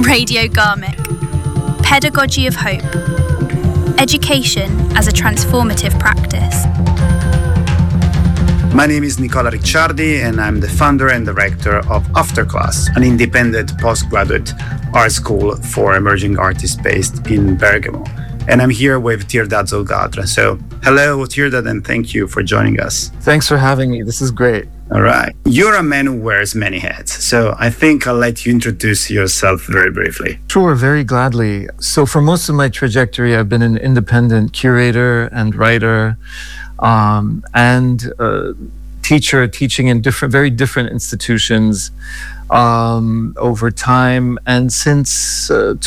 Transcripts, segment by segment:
Radio Garmick. Pedagogy of Hope. Education as a transformative practice. My name is Nicola Ricciardi, and I'm the founder and director of Afterclass, an independent postgraduate art school for emerging artists based in Bergamo. And I'm here with Tirdad Zolgadra. So, hello, Tirdad, and thank you for joining us. Thanks for having me. This is great. All right. You're a man who wears many hats. So I think I'll let you introduce yourself very briefly. Sure, very gladly. So for most of my trajectory, I've been an independent curator and writer and teacher, teaching in very different institutions over time. And since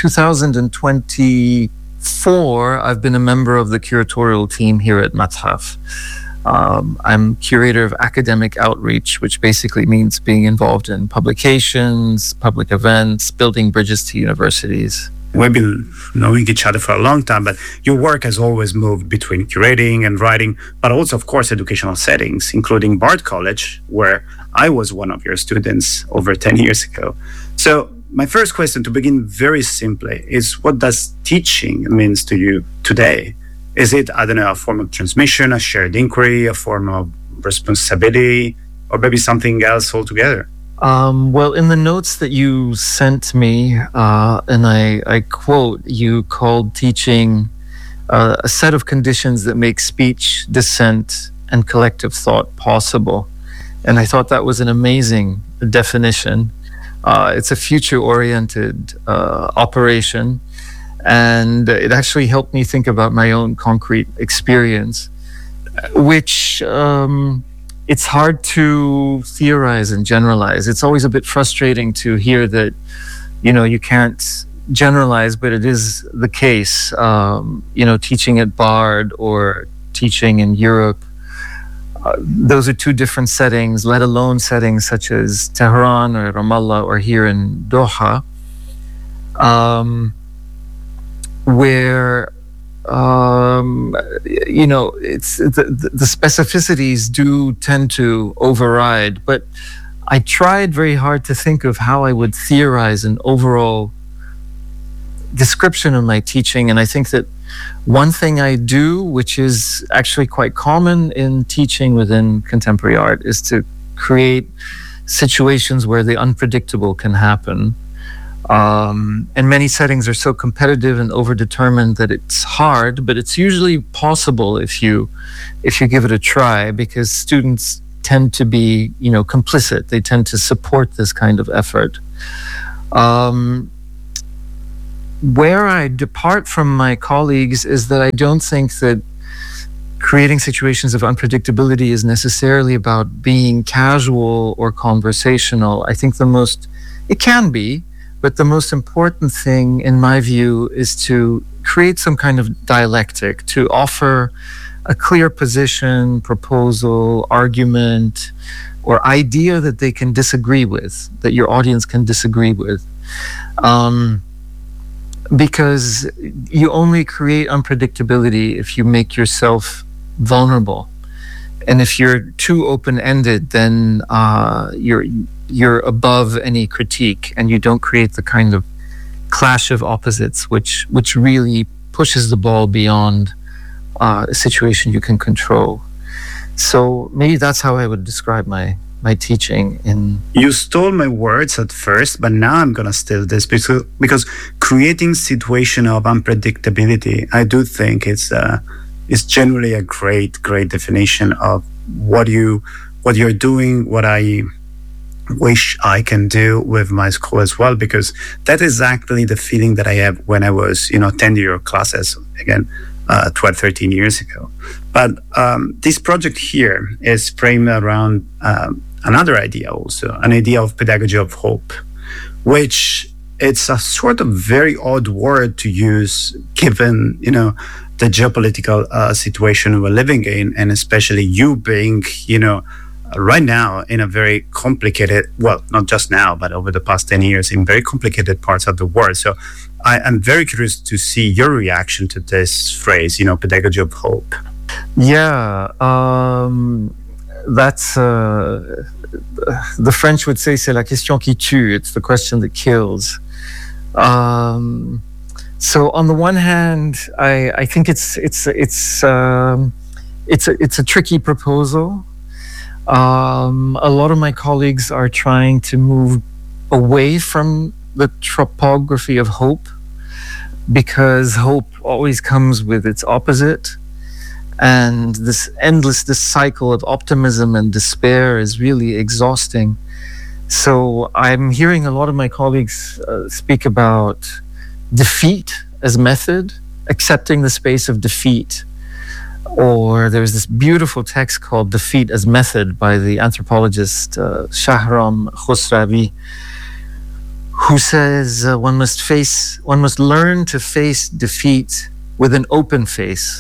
2024, I've been a member of the curatorial team here at Mathaf. I'm curator of academic outreach, which basically means being involved in publications, public events, building bridges to universities. We've been knowing each other for a long time, but your work has always moved between curating and writing, but also, of course, educational settings, including Bard College, where I was one of your students over 10 years ago. So my first question, to begin very simply, is what does teaching means to you today? Is it, I don't know, a form of transmission, a shared inquiry, a form of responsibility, or maybe something else altogether? Well, in the notes that you sent me, and I quote, you called teaching a set of conditions that make speech, dissent, and collective thought possible. And I thought that was an amazing definition. It's a future-oriented operation. And it actually helped me think about my own concrete experience, which it's hard to theorize and generalize. It's always a bit frustrating to hear that, you can't generalize, but it is the case. Teaching at Bard or teaching in Europe, those are two different settings, let alone settings such as Tehran or Ramallah or here in Doha. Where it's the specificities do tend to override, but I tried very hard to think of how I would theorize an overall description of my teaching, and I think that one thing I do, which is actually quite common in teaching within contemporary art, is to create situations where the unpredictable can happen. And many settings are so competitive and overdetermined that it's hard, but it's usually possible if you give it a try, because students tend to be, complicit. They tend to support this kind of effort. Where I depart from my colleagues is that I don't think that creating situations of unpredictability is necessarily about being casual or conversational. I think it can be, but the most important thing, in my view, is to create some kind of dialectic, to offer a clear position, proposal, argument, or idea that they can disagree with, that your audience can disagree with. Because you only create unpredictability if you make yourself vulnerable. And if you're too open-ended, then you're above any critique, and you don't create the kind of clash of opposites which really pushes the ball beyond a situation you can control. So maybe that's how I would describe my teaching. You stole my words at first, but now I'm gonna steal this because creating situation of unpredictability, I do think it's generally a great definition of what you're doing, what I wish I can do with my school as well, because that is exactly the feeling that I have when I was, 10-year classes, again, 12, 13 years ago. But this project here is framed around another idea also, an idea of pedagogy of hope, which it's a sort of very odd word to use given, the geopolitical situation we're living in, and especially you being, right now in a very complicated, well, not just now, but over the past 10 years in very complicated parts of the world. So I'm very curious to see your reaction to this phrase, pedagogy of hope. Yeah, that's, the French would say, c'est la question qui tue. It's the question that kills. So on the one hand, I think it's a tricky proposal. A lot of my colleagues are trying to move away from the topography of hope, because hope always comes with its opposite. And this cycle of optimism and despair is really exhausting. So I'm hearing a lot of my colleagues speak about defeat as method, accepting the space of defeat. Or there's this beautiful text called Defeat as Method by the anthropologist Shahram Khosravi, who says one must learn to face defeat with an open face.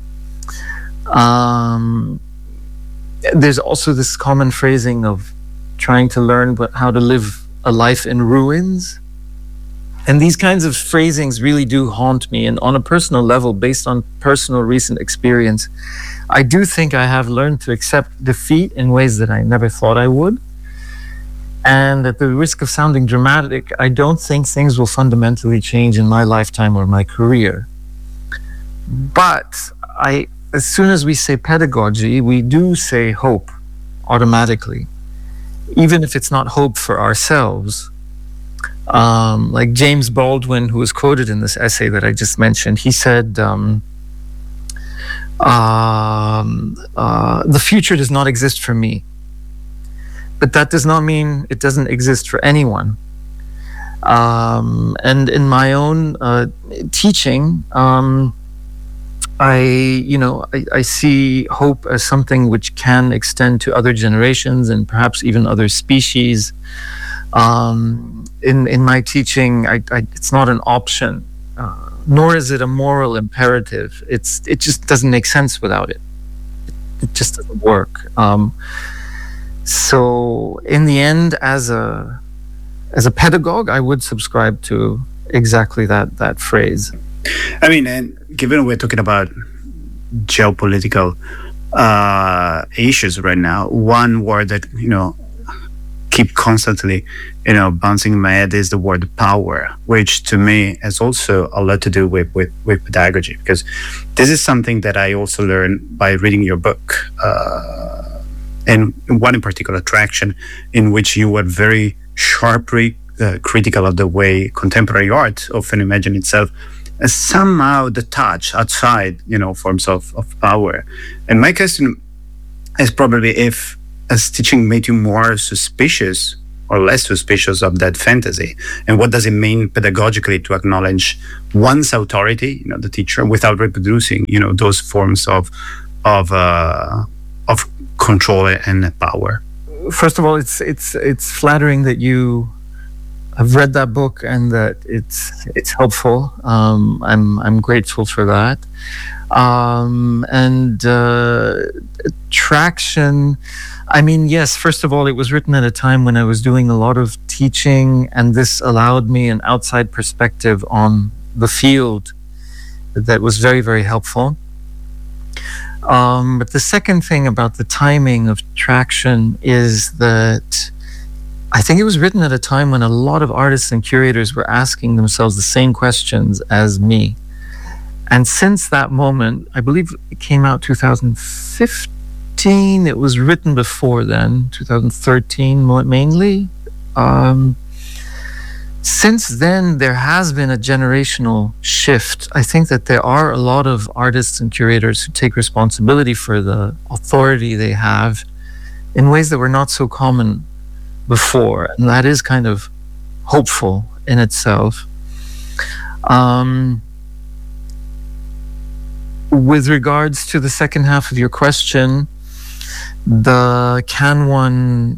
There's also this common phrasing of trying to learn how to live a life in ruins. And these kinds of phrasings really do haunt me. And on a personal level, based on personal recent experience, I do think I have learned to accept defeat in ways that I never thought I would. And at the risk of sounding dramatic, I don't think things will fundamentally change in my lifetime or my career. But as soon as we say pedagogy, we do say hope automatically, even if it's not hope for ourselves. Like James Baldwin, who was quoted in this essay that I just mentioned, he said, the future does not exist for me. But that does not mean it doesn't exist for anyone. And in my own teaching, I see hope as something which can extend to other generations and perhaps even other species. In my teaching, it's not an option, nor is it a moral imperative. It just doesn't make sense without it. It just doesn't work. So in the end, as a pedagogue, I would subscribe to exactly that phrase. I mean, and given we're talking about geopolitical issues right now, one word that keep constantly bouncing in my head is the word power, which to me has also a lot to do with pedagogy, because this is something that I also learned by reading your book, and one in particular, Traction, in which you were very sharply critical of the way contemporary art often imagines itself as somehow detached outside forms of power. And my question is probably if as teaching made you more suspicious or less suspicious of that fantasy, and what does it mean pedagogically to acknowledge one's authority, the teacher, without reproducing those forms of control and power? First of all, it's flattering that you have read that book and that it's helpful. I'm grateful for that. And Traction, I mean, yes, first of all, it was written at a time when I was doing a lot of teaching, and this allowed me an outside perspective on the field that was very, very helpful. But the second thing about the timing of Traction is that I think it was written at a time when a lot of artists and curators were asking themselves the same questions as me. And since that moment, I believe it came out 2015. It was written before then, 2013 mainly. Since then, there has been a generational shift. I think that there are a lot of artists and curators who take responsibility for the authority they have in ways that were not so common before. And that is kind of hopeful in itself. With regards to the second half of your question, can one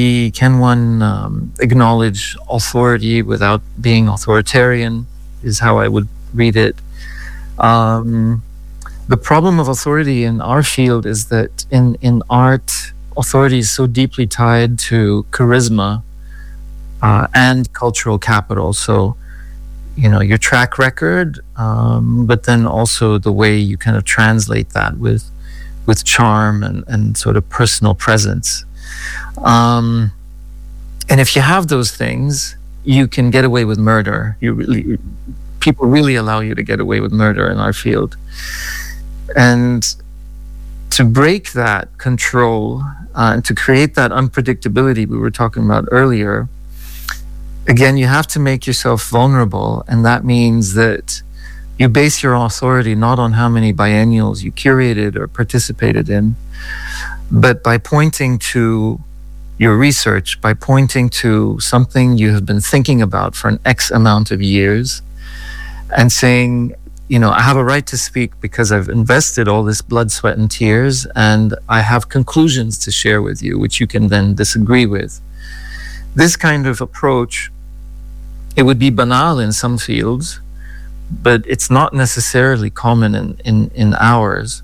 acknowledge authority without being authoritarian is how I would read it. The problem of authority in our field is that in art, authority is so deeply tied to charisma and cultural capital. So, your track record, but then also the way you kind of translate that with charm and sort of personal presence. And if you have those things, you can get away with murder. People really allow you to get away with murder in our field. And to break that control and to create that unpredictability we were talking about earlier, again, you have to make yourself vulnerable. And that means that you base your authority not on how many biennials you curated or participated in, but by pointing to your research, by pointing to something you have been thinking about for an X amount of years and saying, I have a right to speak because I've invested all this blood, sweat, and tears, and I have conclusions to share with you, which you can then disagree with. This kind of approach, it would be banal in some fields, but it's not necessarily common in ours.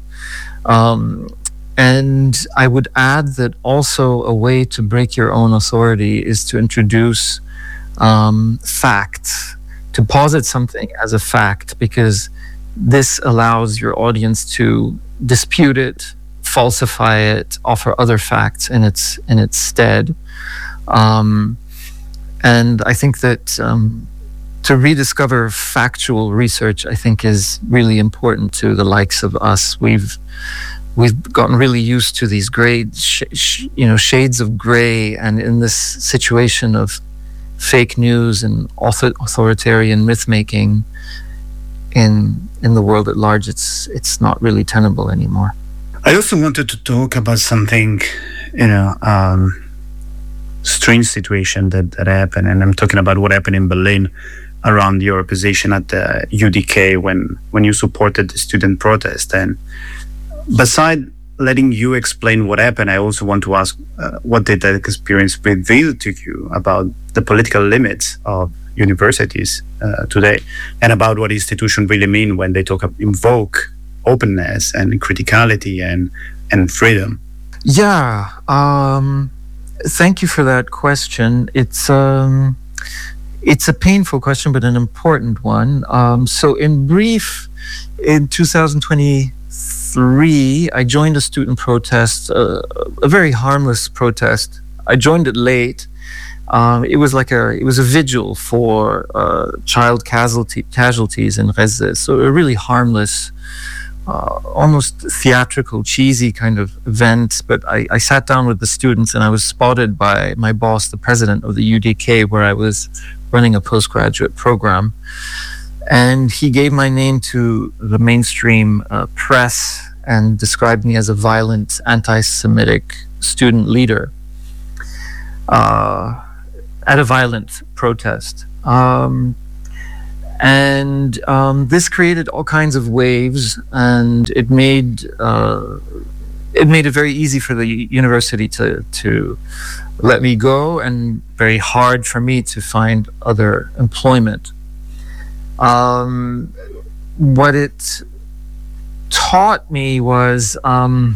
And I would add that also a way to break your own authority is to introduce facts, to posit something as a fact, because this allows your audience to dispute it, falsify it, offer other facts in its stead. And I think that to rediscover factual research, I think, is really important to the likes of us. We've gotten really used to these gray, shades of gray, and in this situation of fake news and authoritarian myth making in the world at large, it's not really tenable anymore. I also wanted to talk about something, strange situation that happened, and I'm talking about what happened in Berlin around your position at the UDK when you supported the student protest. And beside letting you explain what happened, I also want to ask, what did that experience reveal to you about the political limits of universities today, and about what institutions really mean when they invoke openness and criticality and freedom? Yeah, thank you for that question. It's a painful question, but an important one. So in brief, in 2023, I joined a student protest, a very harmless protest. I joined it late. It was a vigil for child casualties in Rezes. So a really harmless, almost theatrical, cheesy kind of event. But I sat down with the students, and I was spotted by my boss, the president of the UDK, where I was running a postgraduate program. And he gave my name to the mainstream press and described me as a violent, anti-Semitic student leader at a violent protest. This created all kinds of waves, and it made it very easy for the university to let me go, and very hard for me to find other employment. What it taught me was, I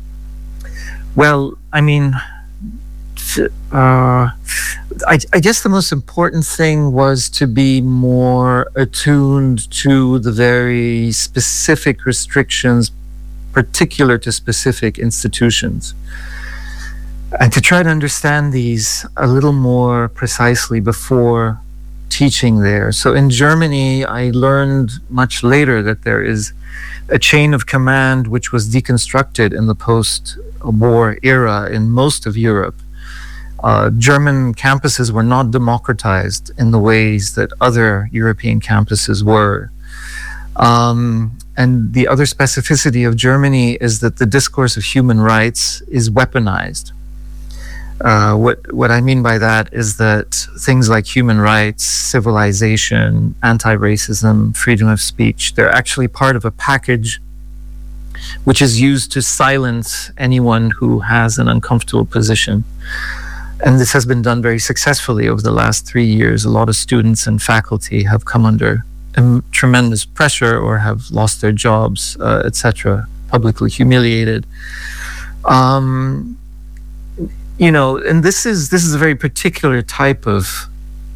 guess the most important thing was to be more attuned to the very specific restrictions particular to specific institutions, and to try to understand these a little more precisely before teaching there. So in Germany, I learned much later that there is a chain of command which was deconstructed in the post-war era in most of Europe. German campuses were not democratized in the ways that other European campuses were. And the other specificity of Germany is that the discourse of human rights is weaponized. What I mean by that is that things like human rights, civilization, anti-racism, freedom of speech, they're actually part of a package which is used to silence anyone who has an uncomfortable position. And this has been done very successfully over the last 3 years. A lot of students and faculty have come under tremendous pressure or have lost their jobs, etc., publicly humiliated. And this is a very particular type of,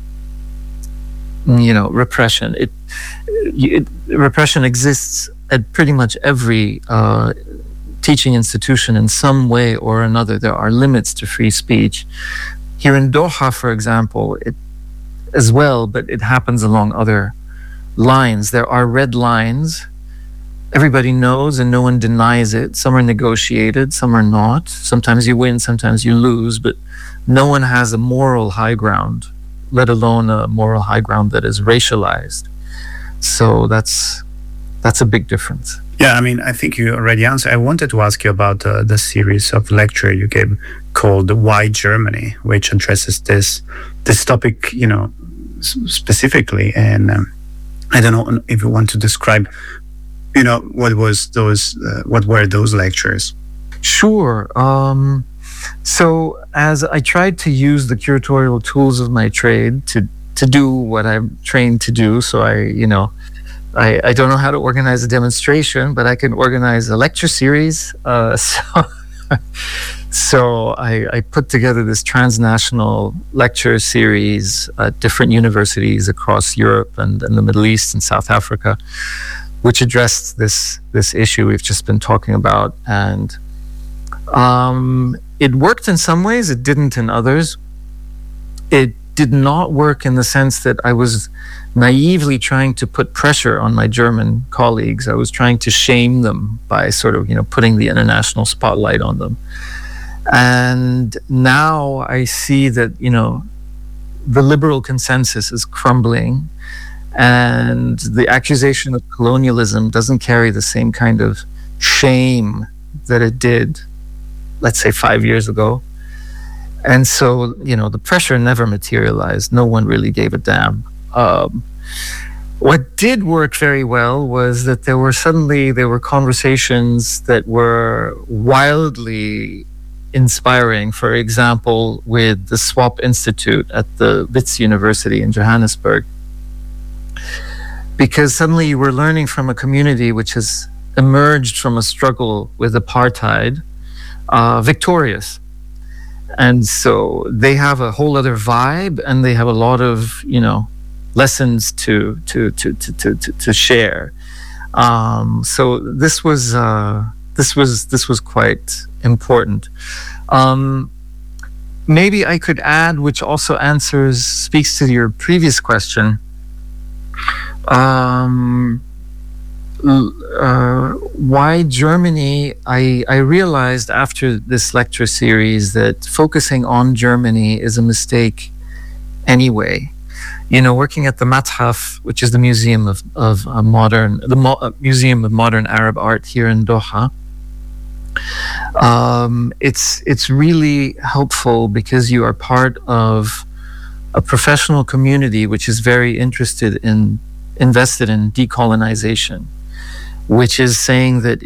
repression. Repression exists at pretty much every teaching institution in some way or another. There are limits to free speech. Here in Doha, for example, as well, but it happens along other lines. There are red lines. Everybody knows and no one denies it. Some are negotiated, some are not. Sometimes you win, sometimes you lose, but no one has a moral high ground, let alone a moral high ground that is racialized. So that's a big difference. Yeah, I mean, I think you already answered. I wanted to ask you about the series of lecture you gave called "Why Germany," which addresses this topic, specifically. And I don't know if you want to describe, what were those lectures? Sure. So as I tried to use the curatorial tools of my trade to do what I'm trained to do, so I don't know how to organize a demonstration, but I can organize a lecture series. So I put together this transnational lecture series at different universities across Europe and the Middle East and South Africa, which addressed this issue we've just been talking about. And it worked in some ways, it didn't in others. It did not work in the sense that I was naively trying to put pressure on my German colleagues. I was trying to shame them by sort of, putting the international spotlight on them. And now I see that, the liberal consensus is crumbling, and the accusation of colonialism doesn't carry the same kind of shame that it did, let's say, 5 years ago. And so, the pressure never materialized. No one really gave a damn. What did work very well was that there were conversations that were wildly inspiring. For example, with the Swap Institute at the Wits University in Johannesburg. Because suddenly you were learning from a community which has emerged from a struggle with apartheid, victorious. And so they have a whole other vibe, and they have a lot of, lessons to share. So this was quite important. Maybe I could add, which also speaks to your previous question. Why Germany? I realized after this lecture series that focusing on Germany is a mistake anyway. Working at the Mathaf, which is the Museum Museum of Modern Arab Art here in Doha, it's really helpful because you are part of a professional community which is very invested in decolonization, which is saying that